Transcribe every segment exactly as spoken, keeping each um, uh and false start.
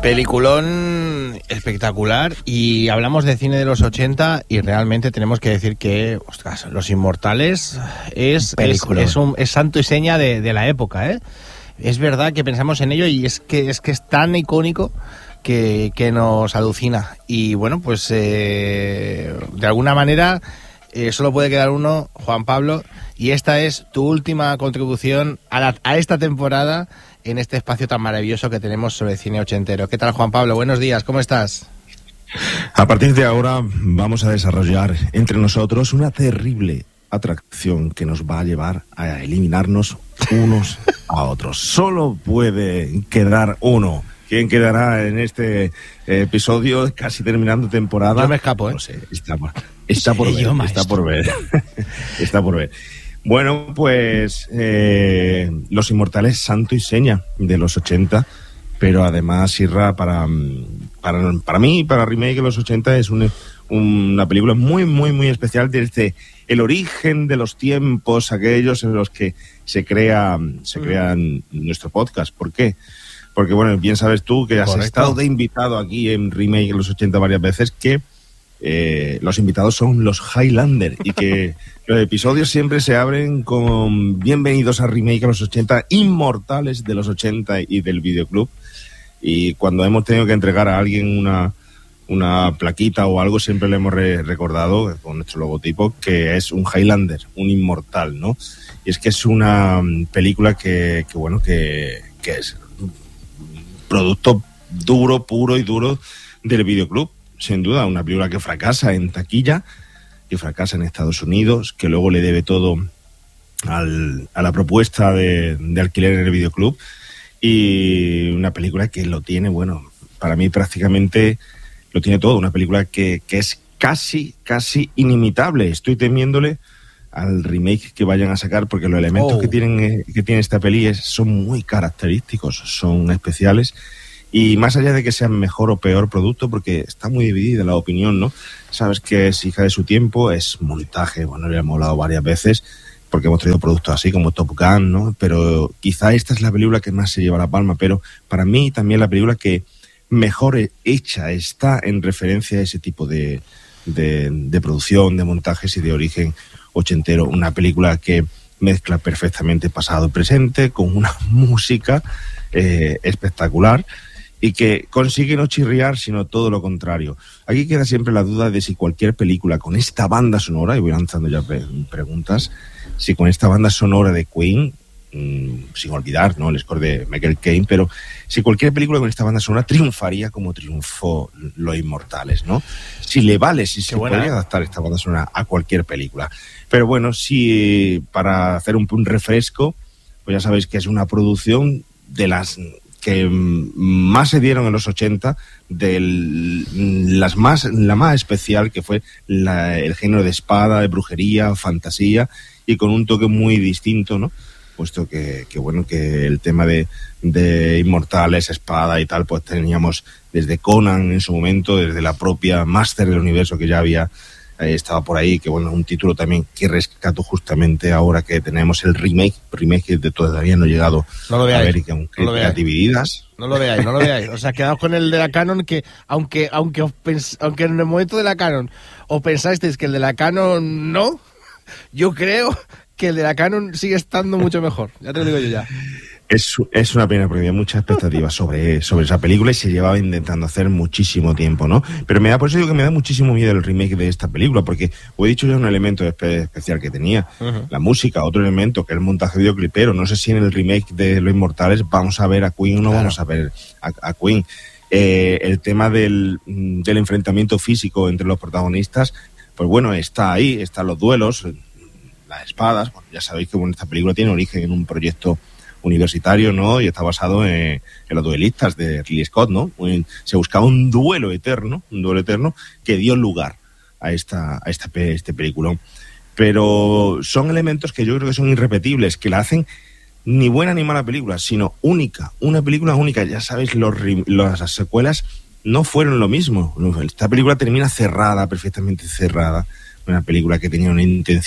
Peliculón espectacular, y hablamos de cine de los ochenta y realmente tenemos que decir que, ostras, Los Inmortales es, es, es, un, es santo y seña de, de la época, ¿eh? Es verdad que pensamos en ello y es que es, que es tan icónico que, que nos alucina. Y bueno, pues eh, de alguna manera eh, solo puede quedar uno, Juan Pablo, y esta es tu última contribución a, la, a esta temporada en este espacio tan maravilloso que tenemos sobre cine ochentero. ¿Qué tal, Juan Pablo? Buenos días, ¿cómo estás? A partir de ahora vamos a desarrollar entre nosotros una terrible atracción que nos va a llevar a eliminarnos unos a otros. Solo puede quedar uno. ¿Quién quedará en este episodio casi terminando temporada? Yo me escapo, ¿eh? No sé, está por, está por ver, yo, está por ver. Está por ver. Bueno, pues eh, Los Inmortales, santo y seña de los ochenta, pero además, Irra, para, para, para mí, para Remake de los ochenta, es un, una película muy, muy, muy especial desde el origen de los tiempos, aquellos en los que se crea, se crea nuestro podcast. ¿Por qué? Porque, bueno, bien sabes tú que has Correcto. estado de invitado aquí en Remake de los ochenta varias veces, que Eh, los invitados son los Highlander y que los episodios siempre se abren con bienvenidos a Remake de los ochenta, inmortales de los ochenta y del videoclub. Y cuando hemos tenido que entregar a alguien una, una plaquita o algo, siempre le hemos re- recordado con nuestro logotipo que es un Highlander, un inmortal, ¿no? Y es que es una película que, que bueno, que, que es un producto duro, puro y duro del videoclub. Sin duda, una película que fracasa en taquilla, que fracasa en Estados Unidos, que luego le debe todo al, a la propuesta de, de alquiler en el videoclub, y una película que lo tiene, bueno, para mí prácticamente lo tiene todo, una película que, que es casi, casi inimitable. Estoy temiéndole al remake que vayan a sacar, porque los elementos oh. que, tienen, que tiene esta peli es, son muy característicos, son especiales. Y más allá de que sea mejor o peor producto, porque está muy dividida la opinión, ¿no? Sabes que es hija de su tiempo, es montaje, bueno, le hemos hablado varias veces, porque hemos traído productos así como Top Gun, ¿no? Pero quizá esta es la película que más se lleva la palma, pero para mí también la película que mejor hecha está en referencia a ese tipo de, de, de producción, de montajes y de origen ochentero. Una película que mezcla perfectamente pasado y presente, con una música eh, espectacular, y que consigue no chirriar, sino todo lo contrario. Aquí queda siempre la duda de si cualquier película con esta banda sonora, y voy lanzando ya pre- preguntas, si con esta banda sonora de Queen, mmm, sin olvidar, ¿no?, el score de Michael Caine, pero si cualquier película con esta banda sonora triunfaría como triunfó Los Inmortales, ¿no? Si le vale, si Qué se buena. podría adaptar esta banda sonora a cualquier película. Pero bueno, si para hacer un, un refresco, pues ya sabéis que es una producción de las que más se dieron en los ochenta, de las más, la más especial, que fue la, el género de espada, de brujería, fantasía, y con un toque muy distinto, ¿no? Puesto que, que bueno, que el tema de, de inmortales, espada y tal, pues teníamos desde Conan en su momento, desde la propia Máster del Universo, que ya había eh, estaba por ahí, que bueno, un título también que rescato justamente ahora que tenemos el remake, remake que de todavía no he llegado no lo veáis, a ver, y que aunque no lo veáis. divididas. No lo veáis, no lo veáis. O sea, quedaos con el de la Canon, que aunque aunque os pens- aunque en el momento de la Canon os pensasteis que el de la Canon no, yo creo que el de la Canon sigue estando mucho mejor. Ya te lo digo yo ya. Es, es una pena porque había muchas expectativas sobre, sobre esa película y se llevaba intentando hacer muchísimo tiempo, ¿no? Pero me da, por eso digo que me da muchísimo miedo el remake de esta película, porque os he dicho ya un elemento espe- especial que tenía, uh-huh. la música, otro elemento que es el montaje videoclipero. No sé si en el remake de Los Inmortales vamos a ver a Queen o no claro. vamos a ver a, a Queen. Eh, el tema del, del enfrentamiento físico entre los protagonistas, pues bueno, está ahí, están los duelos, las espadas. Bueno, ya sabéis que bueno, esta película tiene origen en un proyecto universitario, ¿no? Y está basado en, en los duelistas de Ridley Scott, ¿no? Se buscaba un duelo eterno, un duelo eterno que dio lugar a esta, a esta este película. Pero son elementos que yo creo que son irrepetibles, que la hacen ni buena ni mala película, sino única, una película única. Ya sabéis, los, las secuelas no fueron lo mismo. Esta película termina cerrada, perfectamente cerrada, una película que tenía una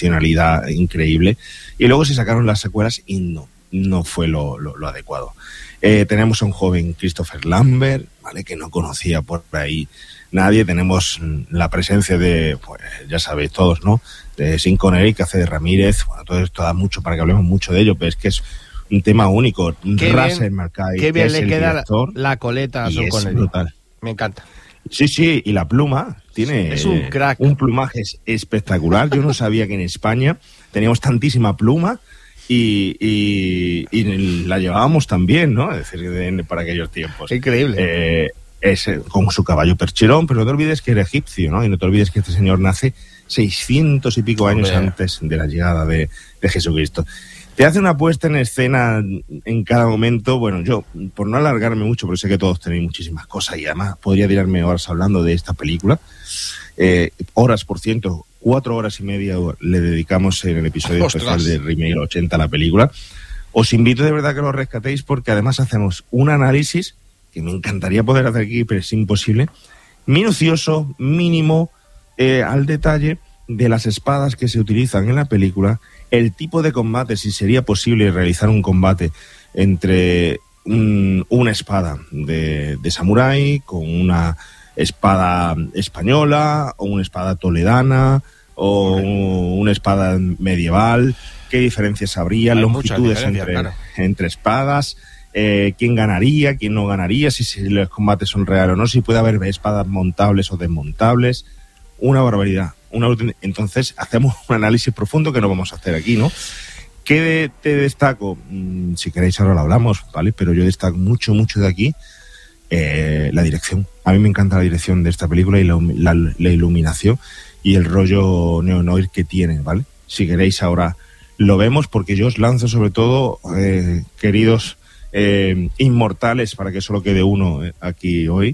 intencionalidad increíble, y luego se sacaron las secuelas y no. no fue lo, lo, lo adecuado. Eh, tenemos a un joven Christopher Lambert, ¿vale? Que no conocía por ahí nadie. Tenemos la presencia de, pues ya sabéis todos, ¿no? De Sean Connery, que hace de Ramírez. Bueno, todo esto da mucho para que hablemos mucho de ello, pero es que es un tema único. Qué Russell bien, Mulcahy, qué bien es le el queda director, la coleta a y Sean es Connery. brutal. Me encanta. Sí, sí, y la pluma tiene es un crack. Un plumaje espectacular. Yo no sabía que en España teníamos tantísima pluma y, y, y la llevábamos también, ¿no? Es decir, de, para aquellos tiempos. Increíble. Eh, es como su caballo percherón, pero no te olvides que era egipcio, ¿no? Y no te olvides que este señor nace seiscientos y pico años Hombre. antes de la llegada de, de Jesucristo. Te hace una puesta en escena en cada momento. Bueno, yo, por no alargarme mucho, porque sé que todos tenéis muchísimas cosas y además podría tirarme horas hablando de esta película. Eh, horas, por ciento, cuatro horas y media le dedicamos en el episodio Ostras. especial de Remake ochenta a la película. Os invito de verdad que lo rescatéis porque además hacemos un análisis que me encantaría poder hacer aquí, pero es imposible, minucioso, mínimo, eh, al detalle de las espadas que se utilizan en la película, el tipo de combate, si sería posible realizar un combate entre un, una espada de, de samurái con una espada española o una espada toledana o una espada medieval, qué diferencias habría, Hay longitudes entre, claro. entre espadas, eh, quién ganaría, quién no ganaría, si, si los combates son reales o no, si puede haber espadas montables o desmontables, una barbaridad. Una, entonces hacemos un análisis profundo que no vamos a hacer aquí, ¿no? ¿Qué te destaco? Mm, si queréis ahora lo hablamos, ¿vale? Pero yo destaco mucho, mucho de aquí eh, la dirección. A mí me encanta la dirección de esta película y la, la, la iluminación y el rollo neo-noir que tiene, ¿vale? Si queréis ahora lo vemos, porque yo os lanzo sobre todo, eh, queridos eh, inmortales, para que solo quede uno eh, aquí hoy,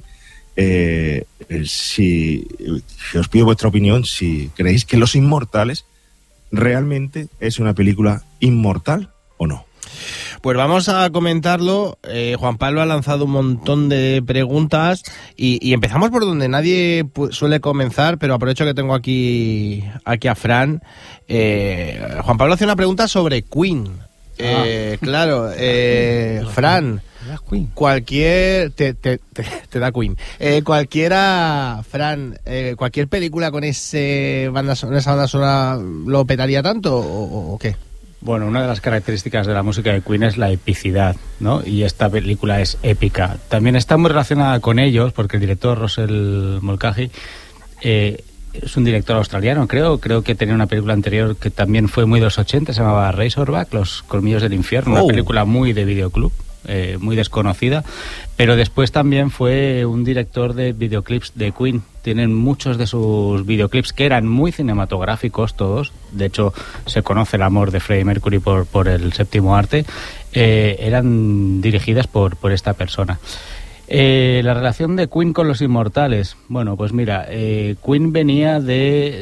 Eh, si, si os pido vuestra opinión, si creéis que Los Inmortales realmente es una película inmortal o no. Pues vamos a comentarlo. eh, Juan Pablo ha lanzado un montón de preguntas y, y empezamos por donde nadie pu- suele comenzar, pero aprovecho que tengo aquí, aquí a Fran. eh, Juan Pablo hace una pregunta sobre Queen. eh, ah. Claro, eh, Fran, cualquier te, te, te, te da Queen eh, cualquiera Fran eh, cualquier película con ese banda sonora, esa banda sonora lo petaría tanto o, o qué. Bueno, una de las características de la música de Queen es la epicidad, ¿no? Y esta película es épica. También está muy relacionada con ellos porque el director Russell Mulcahy eh, es un director australiano, creo. Creo que tenía una película anterior que también fue muy de los ochenta, se llamaba Razorback, Los Colmillos del Infierno, oh. Una película muy de videoclub. Eh, muy desconocida, pero después también fue un director de videoclips de Queen. Tienen muchos de sus videoclips que eran muy cinematográficos todos, de hecho se conoce el amor de Freddie Mercury por, por el séptimo arte, eh, eran dirigidas por, por esta persona. Eh, la relación de Queen con Los Inmortales, bueno, pues mira, eh, Queen venía de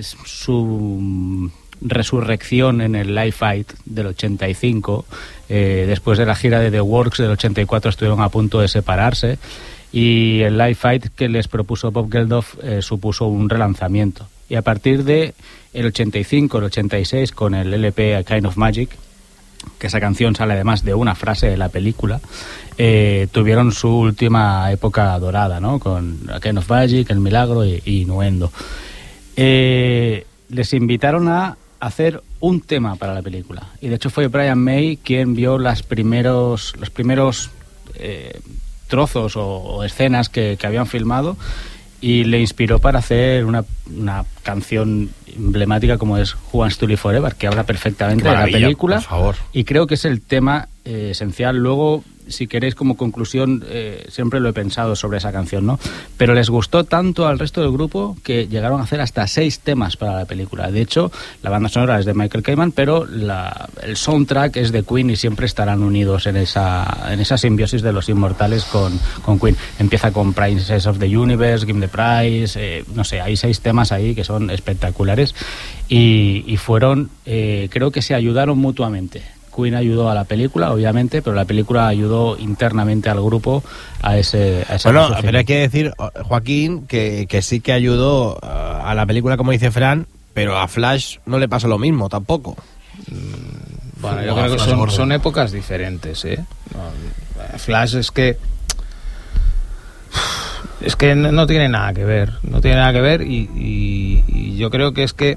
su resurrección en el Live Fight del ochenta y cinco. Eh, después de la gira de The Works del ochenta y cuatro estuvieron a punto de separarse y el Live Fight que les propuso Bob Geldof eh, supuso un relanzamiento. Y a partir de el ochenta y cinco, el ochenta y seis, con el L P A Kind of Magic, que esa canción sale además de una frase de la película, eh, tuvieron su última época dorada, ¿no? Con A Kind of Magic, El Milagro y, y Innuendo. Eh, les invitaron a hacer un tema para la película y de hecho fue Brian May quien vio las primeros, los primeros eh, trozos o, o escenas que, que habían filmado y le inspiró para hacer una, una canción emblemática como es Who Wants to Live Forever, que habla perfectamente de la película, por favor. Y creo que es el tema eh, esencial. Luego, si queréis, como conclusión, eh, siempre lo he pensado sobre esa canción, ¿no? Pero les gustó tanto al resto del grupo que llegaron a hacer hasta seis temas para la película. De hecho, la banda sonora es de Michael Kamen, pero la, el soundtrack es de Queen y siempre estarán unidos en esa, en esa simbiosis de Los Inmortales con, con Queen. Empieza con Princess of the Universe, Give the Prize, eh, no sé, hay seis temas ahí que son espectaculares y, y fueron, eh, creo que se ayudaron mutuamente. Queen ayudó a la película, obviamente, pero la película ayudó internamente al grupo a ese a esa Bueno, resolución. pero hay que decir, Joaquín, que, que sí que ayudó a la película, como dice Fran, pero a Flash no le pasó lo mismo tampoco. Bueno, yo creo que son, son épocas diferentes, ¿eh? Flash es que es que no tiene nada que ver, no tiene nada que ver y, y, y yo creo que es que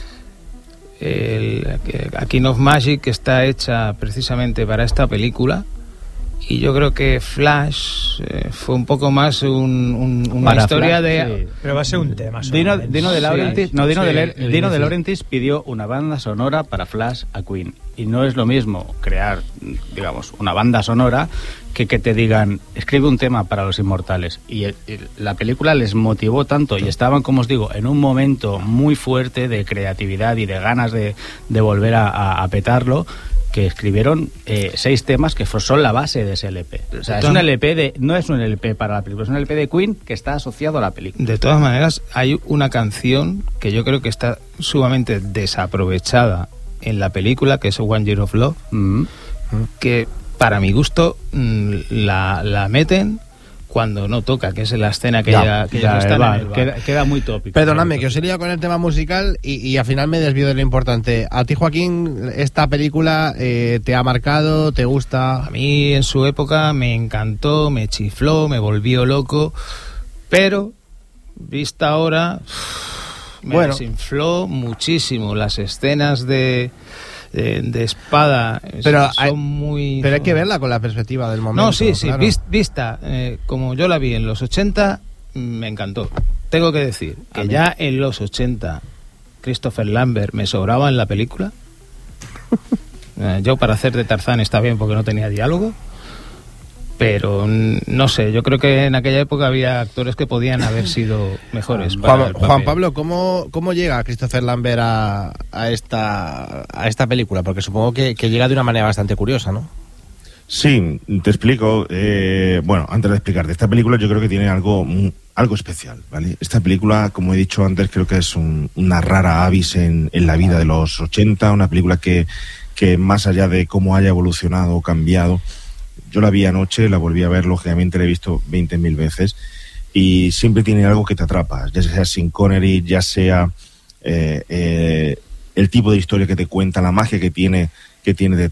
el, A King of Magic está hecha precisamente para esta película. Y yo creo que Flash eh, fue un poco más un, un, una Para historia Flash, de... sí. Pero va a ser un tema. Dino, Dino de Laurentiis, Sí, no, Dino, sí, de, Le- el Dino de inicio. Laurentiis pidió una banda sonora para Flash a Queen. Y no es lo mismo crear, digamos, una banda sonora que que te digan, escribe un tema para Los Inmortales. Y el- el- la película les motivó tanto y estaban, como os digo, en un momento muy fuerte de creatividad y de ganas de, de volver a, a, a petarlo, que escribieron eh, seis temas que son la base de ese L P. O sea, es un L P de, no es un L P para la película, es un L P de Queen que está asociado a la película. De todas maneras, hay una canción que yo creo que está sumamente desaprovechada en la película, que es One Year of Love, Mm. que para mi gusto mm, la, la meten cuando no toca, que es la escena que Ya, ya, que Ya, ellos el están bar, en el bar. Queda, queda muy tópico. Perdóname, que os he liado con el tema musical y, y al final me desvío de lo importante. ¿A ti, Joaquín, esta película eh, te ha marcado, te gusta? A mí en su época me encantó, me chifló, me volvió loco, pero vista ahora me Bueno. desinfló muchísimo. Las escenas de, de, de espada eh, Pero son hay- muy... Pero hay que verla con la perspectiva del momento. No, sí, sí, claro. vis- vista, eh, como yo la vi en los ochenta, mm, me encantó. Tengo que decir A que mí. ya en los ochenta Christopher Lambert me sobraba en la película. Eh, yo para hacer de Tarzán está bien porque no tenía diálogo, pero mm, no sé, yo creo que en aquella época había actores que podían haber sido mejores. para Juan, el papel. Juan Pablo, ¿cómo, ¿cómo llega Christopher Lambert a, a, esta, a esta película? Porque supongo que, que llega de una manera bastante curiosa, ¿no? Sí, te explico. Eh, bueno, antes de explicarte, esta película yo creo que tiene algo, mm, algo especial, ¿vale? Esta película, como he dicho antes, creo que es un- una rara avis en, en la vida de los ochenta, una película que, que más allá de cómo haya evolucionado o cambiado, yo la vi anoche, la volví a ver, lógicamente la he visto veinte mil veces, y siempre tiene algo que te atrapa, ya sea Sean Connery, ya sea eh, eh, el tipo de historia que te cuenta, la magia que tiene, que tiene de-